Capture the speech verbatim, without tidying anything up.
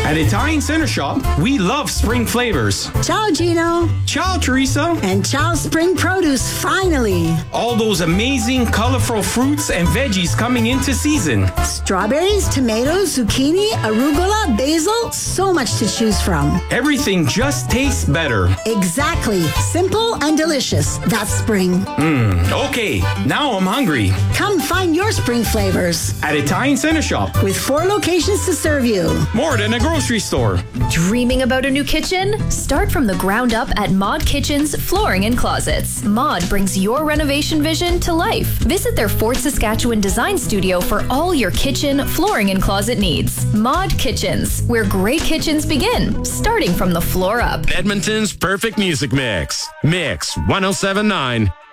At Italian Center Shop, we love spring flavors. Ciao, Gino. Ciao, Teresa. And ciao, spring produce, finally. All those amazing, colorful fruits and veggies coming into season. Strawberries, tomatoes, zucchini, arugula, basil, so much to choose from. Everything just tastes better. Exactly. Simple and delicious. That's spring. Mmm, okay. Now I'm hungry. Come find your spring flavors. At Italian Center Shop. With four locations to serve you. More than a grocery store. Dreaming about a new kitchen? Start from the ground up at Mod Kitchens Flooring and Closets. Mod brings your renovation vision to life. Visit their Fort Saskatchewan design studio for all your kitchen, flooring, and closet needs. Mod Kitchens, where great kitchens begin, starting from the floor up. Edmonton's perfect music mix. Mix one oh seven point nine.